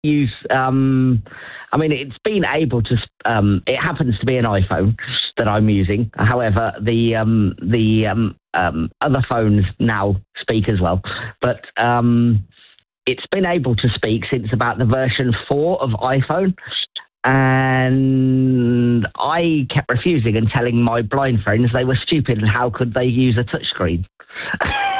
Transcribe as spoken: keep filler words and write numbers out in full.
use. Um, I mean, it's been able to. Um, it happens to be an iPhone that I'm using. However, the um, the um, um, other phones now speak as well, but. Um, it's been able to speak since about the version four of iPhone. And I kept refusing and telling my blind friends they were stupid and how could they use a touchscreen.